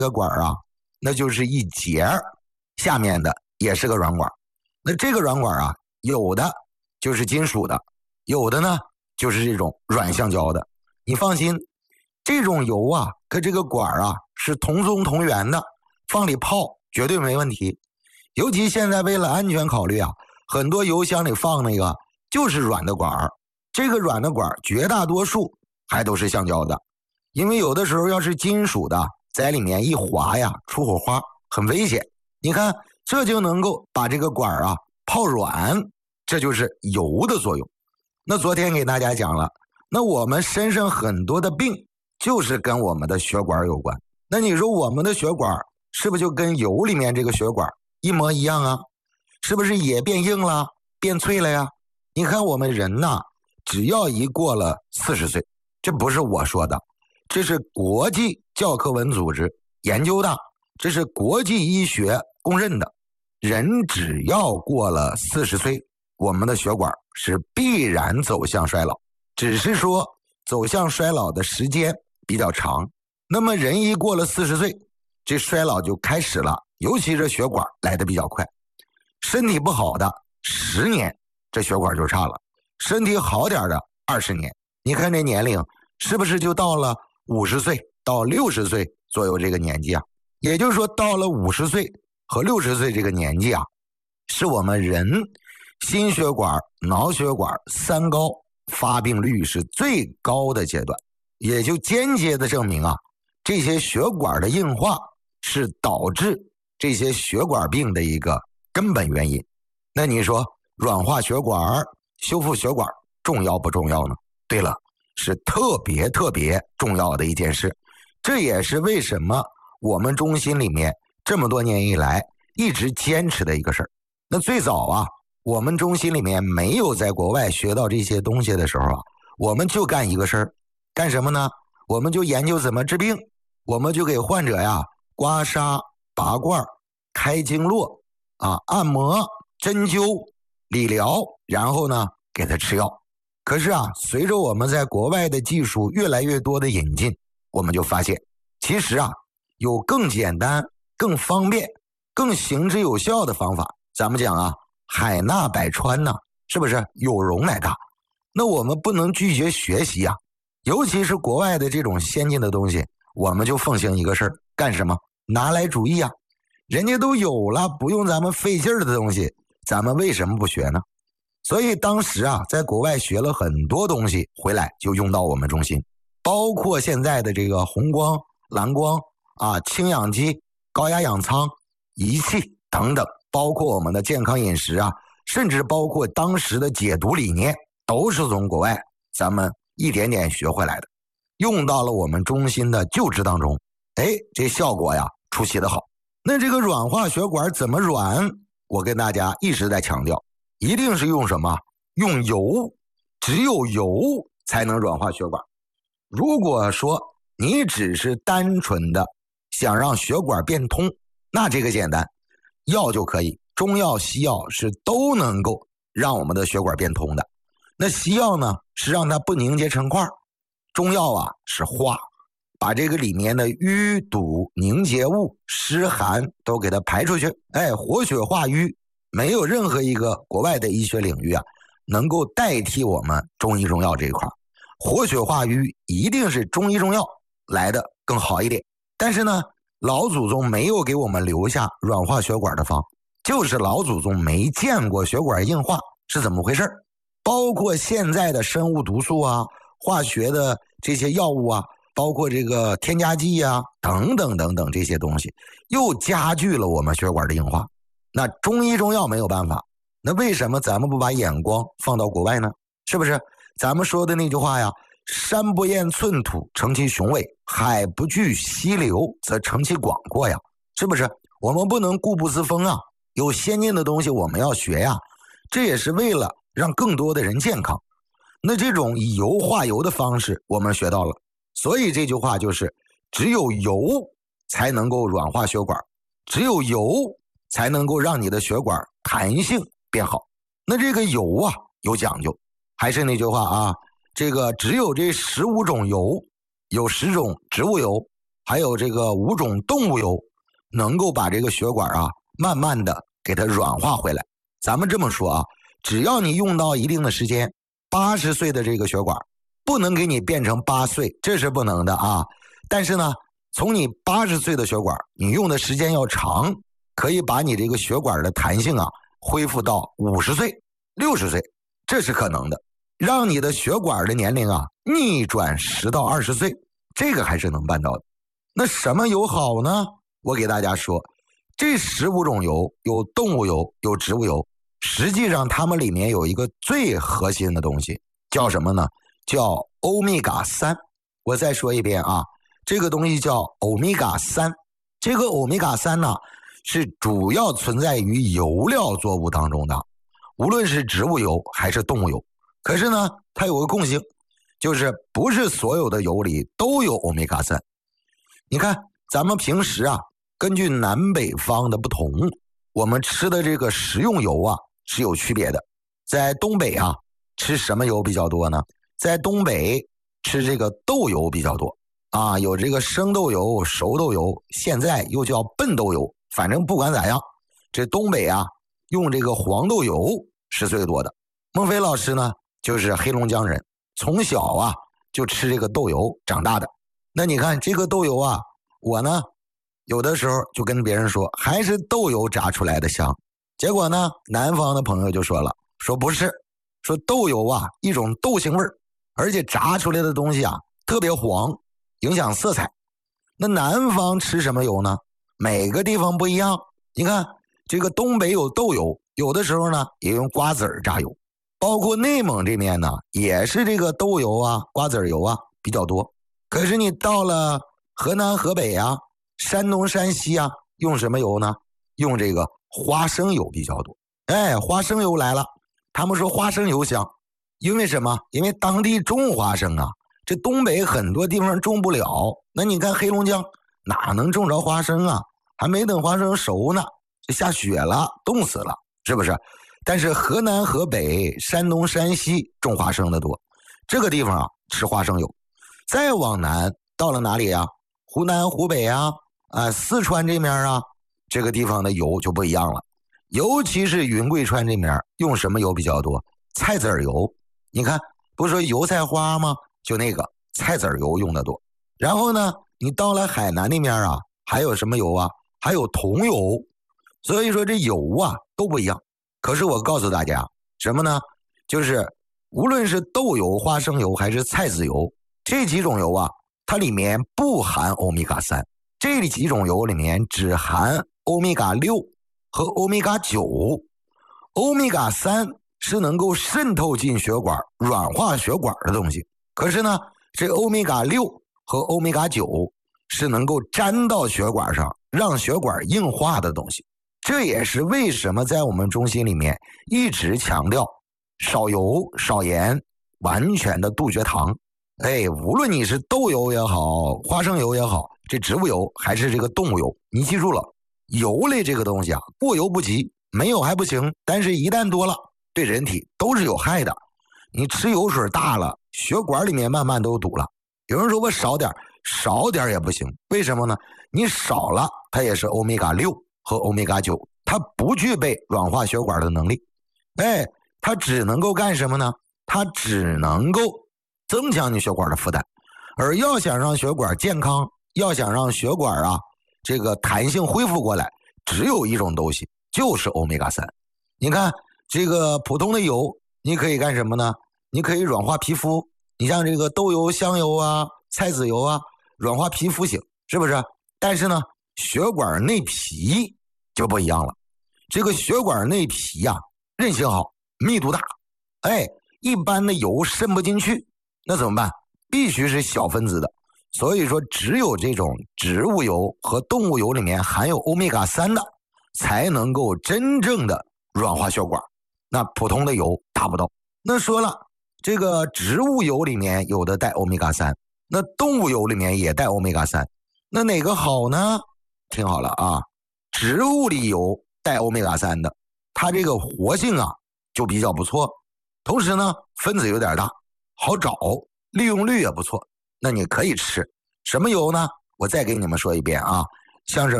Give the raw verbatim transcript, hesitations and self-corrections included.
个管啊，那就是一节，下面的也是个软管。那这个软管啊，有的就是金属的，有的呢就是这种软橡胶的。你放心，这种油啊跟这个管啊是同宗同源的，放里泡绝对没问题。尤其现在为了安全考虑啊，很多油箱里放那个就是软的管，这个软的管绝大多数还都是橡胶的，因为有的时候要是金属的在里面一滑呀，出火花很危险。你看这就能够把这个管啊泡软，这就是油的作用。那昨天给大家讲了，那我们身上很多的病就是跟我们的血管有关。那你说我们的血管是不是就跟油里面这个血管一模一样啊？是不是也变硬了，变脆了呀？你看我们人呐，只要一过了四十岁，这不是我说的，这是国际教科文组织研究的，这是国际医学公认的。人只要过了四十岁，我们的血管是必然走向衰老，只是说走向衰老的时间比较长。那么人一过了四十岁，这衰老就开始了，尤其是血管来得比较快。身体不好的十年，这血管就差了；身体好点的二十年。你看这年龄是不是就到了五十岁到六十岁左右这个年纪啊？也就是说，到了五十岁和六十岁这个年纪啊，是我们人心血管、脑血管三高发病率是最高的阶段，也就间接的证明啊，这些血管的硬化是导致这些血管病的一个根本原因。那你说软化血管、修复血管重要不重要呢？对了，是特别特别重要的一件事。这也是为什么我们中心里面这么多年以来一直坚持的一个事儿。那最早啊，我们中心里面没有在国外学到这些东西的时候啊，我们就干一个事儿，干什么呢？我们就研究怎么治病，我们就给患者呀刮痧、拔罐、开经络啊、按摩、针灸、理疗，然后呢给他吃药。可是啊，随着我们在国外的技术越来越多的引进，我们就发现其实啊有更简单、更方便、更行之有效的方法。咱们讲啊，海纳百川呢，是不是有容乃大？那我们不能拒绝学习啊，尤其是国外的这种先进的东西，我们就奉行一个事儿，干什么？拿来主义啊！人家都有了，不用咱们费劲儿的东西，咱们为什么不学呢？所以当时啊，在国外学了很多东西，回来就用到我们中心，包括现在的这个红光、蓝光啊、氢氧机、高压氧舱、仪器等等，包括我们的健康饮食啊，甚至包括当时的解毒理念，都是从国外咱们一点点学回来的，用到了我们中心的救治当中。哎，这效果呀出奇的好。那这个软化血管怎么软？我跟大家一直在强调，一定是用什么？用油，只有油才能软化血管。如果说你只是单纯的想让血管变通，那这个简单，药就可以，中药西药是都能够让我们的血管变通的。那西药呢是让它不凝结成块，中药啊是化，把这个里面的淤堵凝结物湿寒都给它排出去。哎，活血化瘀，没有任何一个国外的医学领域啊能够代替我们中医中药这一块。活血化瘀一定是中医中药来的更好一点。但是呢，老祖宗没有给我们留下软化血管的方，就是老祖宗没见过血管硬化是怎么回事。包括现在的生物毒素啊、化学的这些药物啊，包括这个添加剂啊等等等等这些东西，又加剧了我们血管的硬化。那中医中药没有办法，那为什么咱们不把眼光放到国外呢？是不是咱们说的那句话呀，山不厌寸土成其雄伟，海不惧溪流则成其广阔呀，是不是？我们不能固步自封啊，有先进的东西我们要学呀，这也是为了让更多的人健康。那这种以油化油的方式我们学到了，所以这句话就是只有油才能够软化血管，只有油才能够让你的血管弹性变好。那这个油啊有讲究，还是那句话啊，这个只有这十五种油，有十种植物油， 还有这个五种动物油，能够把这个血管啊慢慢的给它软化回来。咱们这么说啊，只要你用到一定的时间，八十岁的这个血管不能给你变成八岁，这是不能的啊。但是呢，从你八十岁的血管，你用的时间要长，可以把你这个血管的弹性啊恢复到五十岁、六十岁，这是可能的。让你的血管的年龄啊逆转十到二十岁，这个还是能办到的。那什么油好呢？我给大家说，这十五种油，有动物油，有植物油，实际上它们里面有一个最核心的东西，叫什么呢？叫欧米伽三。我再说一遍啊，这个东西叫欧米伽三。这个欧米伽三呢，是主要存在于油料作物当中的，无论是植物油还是动物油。可是呢，它有个共性，就是不是所有的油里都有欧米伽三。你看，咱们平时啊，根据南北方的不同，我们吃的这个食用油啊是有区别的。在东北啊，吃什么油比较多呢？在东北吃这个豆油比较多啊，有这个生豆油、熟豆油，现在又叫笨豆油。反正不管咋样，这东北啊用这个黄豆油是最多的。孟非老师呢就是黑龙江人，从小啊就吃这个豆油长大的。那你看这个豆油啊，我呢有的时候就跟别人说还是豆油炸出来的香，结果呢南方的朋友就说了，说不是，说豆油啊一种豆腥味儿，而且炸出来的东西啊特别黄，影响色彩。那南方吃什么油呢？每个地方不一样。你看这个东北有豆油，有的时候呢也用瓜子儿榨油，包括内蒙这边呢也是这个豆油啊、瓜子油啊比较多。可是你到了河南、河北啊、山东、山西啊，用什么油呢？用这个花生油比较多。哎，花生油来了，他们说花生油香，因为什么？因为当地种花生啊，这东北很多地方种不了。那你看黑龙江哪能种着花生啊？还没等花生熟呢，就下雪了，冻死了，是不是？但是河南、河北、山东、山西种花生的多，这个地方啊吃花生油。再往南到了哪里啊？湖南、湖北啊，啊、呃、四川这面啊，这个地方的油就不一样了。尤其是云贵川这面用什么油比较多？菜籽油。你看，不是说油菜花吗？就那个菜籽油用的多。然后呢，你到了海南那面啊，还有什么油啊？还有桐油。所以说这油啊都不一样。可是我告诉大家什么呢？就是无论是豆油、花生油还是菜籽油，这几种油啊，它里面不含欧米伽三，这几种油里面只含欧米伽六和欧米伽九。欧米伽三是能够渗透进血管、软化血管的东西，可是呢，这欧米伽六和欧米伽九是能够粘到血管上，让血管硬化的东西。这也是为什么在我们中心里面一直强调少油、少盐，完全的杜绝糖。哎，无论你是豆油也好，花生油也好，这植物油还是这个动物油，你记住了，油类这个东西啊，过犹不及，没有还不行，但是一旦多了，对人体都是有害的。你吃油水大了，血管里面慢慢都堵了。有人说我少点，少点也不行，为什么呢？你少了，它也是欧米伽六和欧米伽九，它不具备软化血管的能力。哎，它只能够干什么呢？它只能够增强你血管的负担。而要想让血管健康，要想让血管啊这个弹性恢复过来，只有一种东西，就是欧米伽三。你看这个普通的油，你可以干什么呢？你可以软化皮肤，你像这个豆油、香油啊、菜籽油啊，软化皮肤型，是不是？但是呢，血管内皮就不一样了。这个血管内皮呀、啊，韧性好，密度大，哎，一般的油渗不进去，那怎么办？必须是小分子的。所以说，只有这种植物油和动物油里面含有欧米伽三的，才能够真正的软化血管。那普通的油达不到。那说了，这个植物油里面有的带欧米伽三，那动物油里面也带欧米伽三，那哪个好呢？听好了啊，植物里有带欧米伽三的，它这个活性啊就比较不错，同时呢分子有点大，好找，利用率也不错，那你可以吃。什么油呢？ 我再给你们说一遍啊，相声。